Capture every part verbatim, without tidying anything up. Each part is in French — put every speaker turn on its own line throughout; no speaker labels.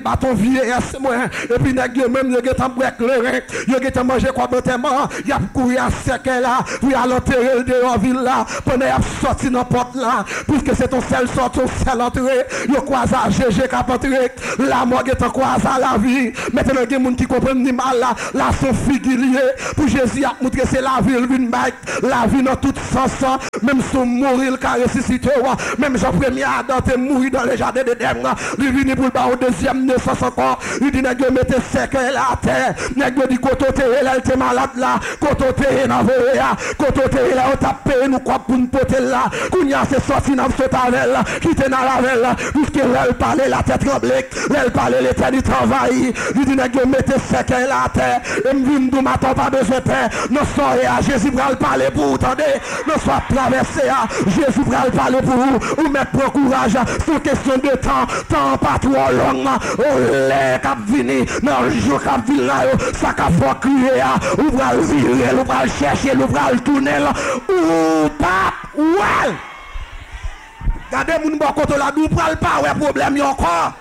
bâton vieillesse moi et puis nèg même yo getan brek le yo getan manger quoi bâtiment y a courir à sec là pour aller enterrer dehors ville là pendant y a sorti dans porte là puisque c'est ton seul sort ton seul entrée yo croise à G G cap entrer la mort getan croise à la vie maintenant il y a monde qui comprennent ni mal là là son figulier pour Jésus a montré c'est la ville une bague la vie dans tout sens même son mourir qu'a ressuscité même Jean premier Adam te mourir dans le jardin de Éden il vient pour le au deuxième naissance encore il dit nèg mette sec la terre nèg dit côté elle était malade là côté dans voya côté là on tape nous quoi pour nous porter là kounya c'est sorti dans ce tavel qui était dans la veille puisque elle parlait la tête tremblée elle parlait l'éternité travail il dit nèg mette sec la terre et me vinn dou matin pas besoin de paix non soirée à Jésus va parler pour vous attendez non soit traverser à Jésus va parler pour vous ou mettre pour courage c'est question de temps temps pas trop long oh les cap vini dans le jour cap vini là ça cap faut crier ou va virer ou va chercher ou va tourner ou pas ouais regardez moun bon côté là d'où pral pas ouais problème y encore.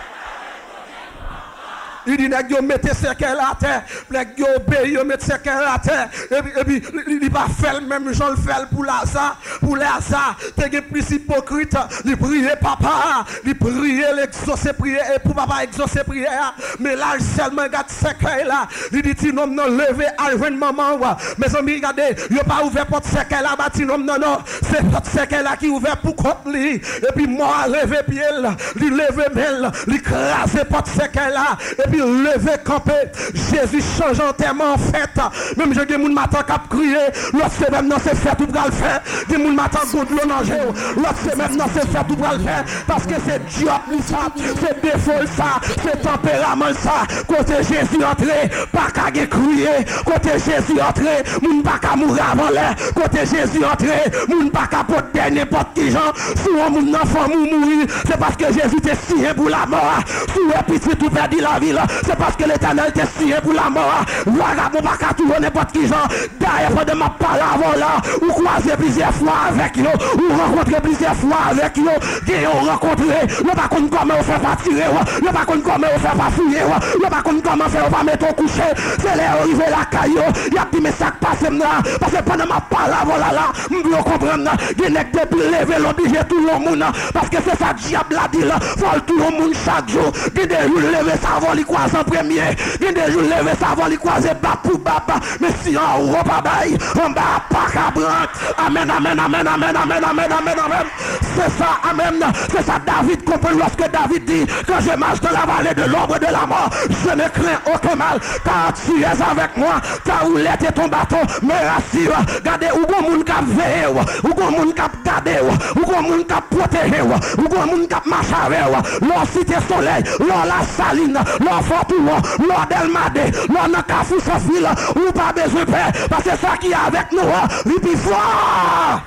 Il dit nèg yo mette sekel à terre, nèg yo obéi yo mette sekel à terre et puis et puis il pas fait même Jean le fait pour Lazare, pour Lazare, t'es plus hypocrite, il prier papa, il prier l'exaucer prier et pour papa exaucer prière, mais là seulement garde sekel là, il dit ti non non lever à joindre maman mes amis regardez, yo pas ouvert porte sekel là bâti non non non, c'est porte sekel là qui ouvert pour compte lui et puis moi lever pied là, il lever main, il craser porte sekel là et puis lever camper Jésus change entièrement en fait même je dis moun matin cap crier l'autre c'est même non c'est fait tout pour le faire dis moun matin goûte l'eau nager l'autre c'est même non c'est fait tout pour le faire parce que c'est Dieu pour ça c'est défaut ça c'est tempérament ça côté Jésus entré pas qu'à crier côté Jésus entré moun pas qu'à mourir avant l'air côté Jésus entré moun pas qu'à porter n'importe qui gens si on moun enfant mourir c'est parce que Jésus t'est signé pour la mort si on petit tout perdu la vie c'est parce que l'Éternel t'est signé pour la mort. Vagabond pas qu'à tout n'importe qui gens. D'ailleurs, de ma parole là, ou croiser plusieurs fois avec eux, ou rencontrer plusieurs fois avec eux, et on rencontrer, ne pas connaître comment on fait pas tirer, ne pas connaître comment on fait pas fouiller, ne pas connaître comment faire pas mettre au coucher. C'est là arrivé la caillou, il y a petit message passé là, parce que pendant ma parole là, là, je veux comprendre, il y a depuis lever l'obligé tout le monde, parce que c'est ça diable a dit là, faut tout le monde chaque jour, il y a des jours lever ça va lui croiser en premier, il y a des jours lever ça va lui croiser bas pour baba, mais si en haut pas bail, en bas pas cabran, amen, amen, amen, amen, amen, amen, amen, amen, c'est ça, amen, c'est ça David comprend lorsque David dit, quand je marche dans la vallée de l'ombre de la mort, je ne crains aucun mal, car tu es avec moi, ta roulette et ton bâton me rassurent, regardez où bon monde cap veiller, où bon monde cap garder, où bon monde cap protéger, où bon monde cap marcher avec, l'on cité soleil, l'on la saline, l'on fortune, l'on delmadé, l'on n'a qu'à fou sa file, ou pas besoin de paix, parce que ça qui est avec nous, il plus fort.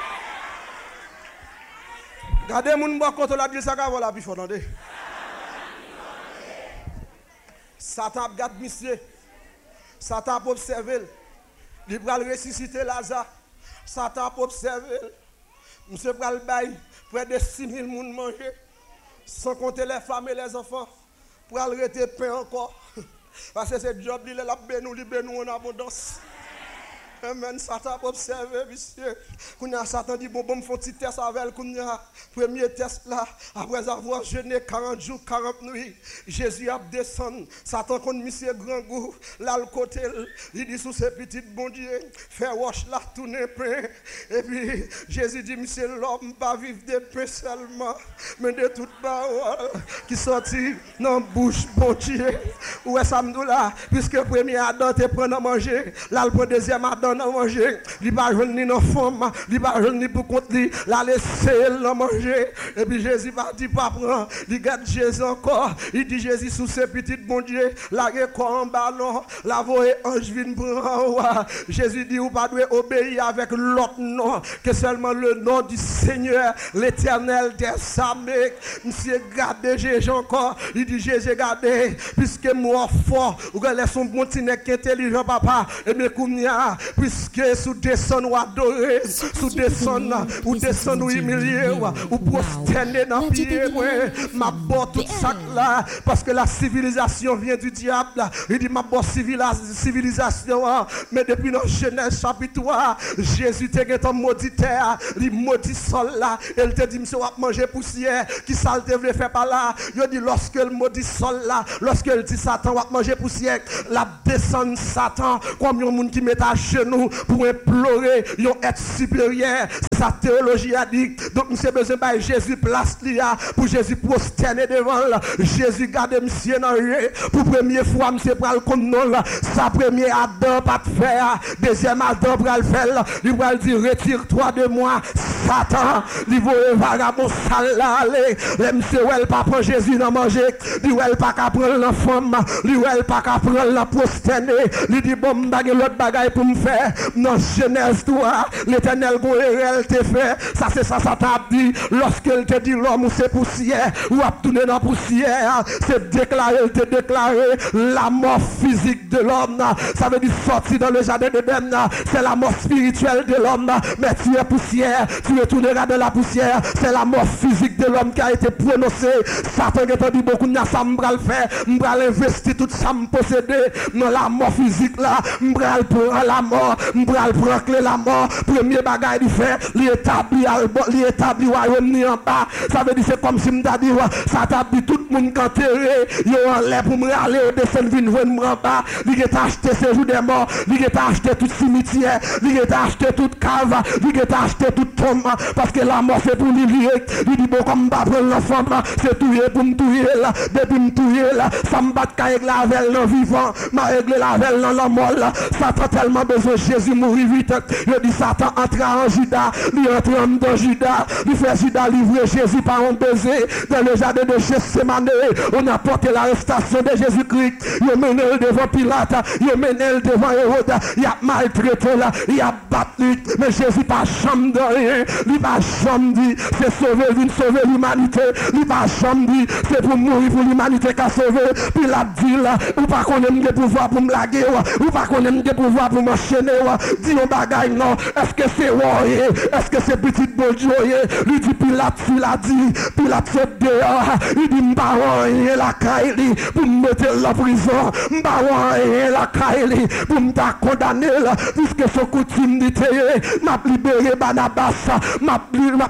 Regardez mon bois quand on a dit ça, on l'a plus fort, attendez. Satan regarde monsieur, Satan peut observer, il va ressusciter Lazare, Satan peut observer, monsieur va le bail, près de six mille personnes manger, sans compter les femmes et les enfants, pour arrêter pain encore, parce que c'est job, il est là, nous, il nous en abondance. Amen, Satan peut observer, monsieur. Quand Satan dit, bon, bon, me font petit test avec le premier test là, après avoir jeûné quarante jours, quarante nuits, Jésus a descendu. Satan contre monsieur grand goût, là le côté, il dit sous ses petites bon Dieu, fait wash là, tourner pain. Et puis Jésus dit, monsieur, l'homme va vivre de pain seulement, mais de toute parole qui sortit dans la bouche, bon Dieu. Où est samedi là, puisque premier Adam te prend à manger, là le deuxième Adam à manger, il va jouer ni nos femmes, il va jouer ni pour compte lui, la laisser le manger. Et puis Jésus va dire pas prendre, il garde Jésus encore, il dit Jésus sous ses petites bon Dieu, la quoi en ballon, la voix ange vient prendre. Jésus dit ou pas doit obéir avec l'autre nom, que seulement le nom du Seigneur, l'Éternel des armées. Monsieur gardez Jésus encore, il dit Jésus gardez, puisque moi fort, ou que laisse son bon petit intelligent papa, et bien comme puisque sous descend ou adorer, sous descend ou descend ou humilier, ou prosterner dans le pied, ma botte tout ça là, parce que la civilisation vient du diable. Il dit ma botte civilisation, mais depuis notre Genèse chapitre trois, Jésus te get en maudit terre, il maudit sol là, elle te dit monsieur va manger poussière, qui ça te veut faire par là. Il dit lorsque le maudit sol là, lorsque il dit Satan va manger poussière, la descend Satan comme un monde qui met à genoux pour implorer un être supérieur. Sa théologie a dit. Donc nous avons besoin de Jésus place là pour Jésus prosterner devant là. Jésus garde monsieur dans le pour première fois monsieur pour le contre là. Sa première Adam pas de faire, deuxième Adam pour le faire. Il va dire retire-toi de moi Satan. Il va vagabond sale là aller. Les monsieur elle pas prendre Jésus dans manger. Il va pas prendre la femme. Il va pas prendre la prosterner. Il dit bon bagage l'autre bagaille pour me faire. Dans Genèse toi, l'Éternel elle te fait. Ça c'est ça ça t'a dit lorsqu'elle te dit l'homme c'est poussière ou a tourné dans poussière, c'est déclaré, elle te déclaré la mort physique de l'homme. Ça veut dire sortir dans le jardin d'Éden, c'est la mort spirituelle de l'homme. Mais tu es poussière, tu retourneras dans la poussière. C'est la mort physique de l'homme qui a été prononcée. Satan qui t'a dit beaucoup de ça m'bra le faire, m'bra l'investir tout ça me posséder dans la mort physique là, m'bra le prendre la mort, m'bra le prendre la mort. Premier bagage du fait, l'établi li établi royaume ni en bas. Ça veut dire c'est comme si m'ta dit ça t'a dit tout le monde enterré, yo en l'air pour me aller descendre venir voir en bas. Li est acheté ces jours des morts, li est acheté tout cimetière, li est acheté toute cave, li est acheté toute tombe parce que la mort c'est pour lui lier. Il dit bon comme pas prendre l'enfant, c'est touyer pour me touyer là, depuis me touyer là, ça me bat avec la velle non vivant, m'a réglé la velle dans la mort là. Satan tellement besoin Jésus mourir vite. Il dit Satan entre en Judas, il entre en dans Judas, il fait Judas livrer Jésus par un baiser dans le jardin de Gethsemane. On a porté l'arrestation de Jésus-Christ. Il mené devant Pilate, il mené devant Hérode, il a maltraité là, il a battu. Mais Jésus pas chambre de rien, il pas chambre dit, c'est sauver, il sauver l'humanité. Il pas chambre dit, c'est pour mourir pour l'humanité qu'a sauvé. Pilate dit là, ou pas qu'on aime des pouvoirs pour me laguer, ou pas qu'on aime des pouvoirs pour m'enchaîner. Dis un bagaille non, est-ce que c'est warrior, est-ce que c'est petit bon Dieu, lui dit Pilate, il a dit, Pilate c'est dehors, il dit m'baron la caille pour me mettre la prison, m'baron la caille pour me condamner là, puisque son coutume dit m'a libéré Barnabas, m'a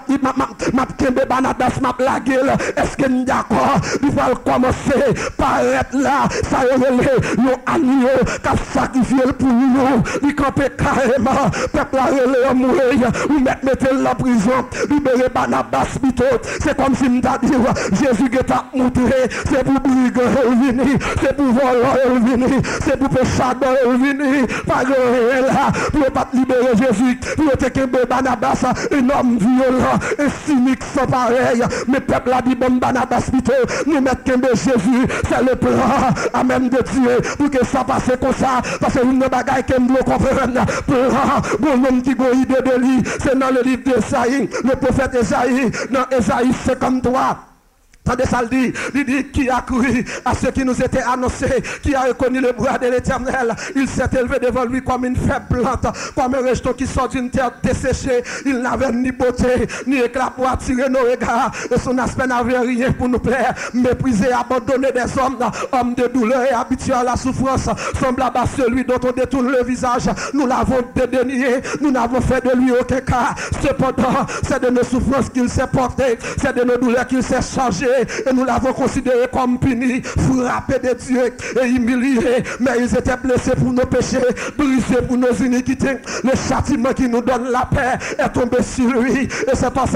m'a kembe Barnabas m'a blagué là, est-ce que nous d'accord, il va commencer par être là, ça y est, nous agneau qu'a sacrifié pour nous, il campait carrément, peuple a relé mourir, ou mettre la prison, libérer Barnabas plutôt. C'est comme si m'ta dit Jésus qui t'a montré, c'est pour brigand venir, c'est pour voler venir, c'est pour péchador venir, pas là, pour pas libérer Jésus, pour te qu'un Barnabas, un homme violent, un cynique sans pareil, mais peuple a dit bon Barnabas plutôt, nous mettons qu'un Jésus, c'est le plan, à même de Dieu, pour que ça passe comme ça, parce que une bagaille qui me comprendre, plan, bon homme qui go idée de lui, c'est dans le livre d'Esaïe, le prophète Esaïe, dans Esaïe cinquante-trois. Tandis ça le dit, il dit qui a cru à ce qui nous était annoncé, qui a reconnu le bras de l'Éternel. Il s'est élevé devant lui comme une faible plante, comme un rejeton qui sort d'une terre desséchée. Il n'avait ni beauté, ni éclat pour attirer nos regards. Et son aspect n'avait rien pour nous plaire. Méprisé, abandonné des hommes, hommes de douleur et habitués à la souffrance, semblable à celui dont on détourne le visage. Nous l'avons dédaigné, nous n'avons fait de lui aucun cas. Cependant, c'est de nos souffrances qu'il s'est porté, c'est de nos douleurs qu'il s'est chargé. Et nous l'avons considéré comme puni, frappé de Dieu et humilié. Mais ils étaient blessés pour nos péchés, brisés pour nos iniquités. Le châtiment qui nous donne la paix est tombé sur lui. Et c'est parce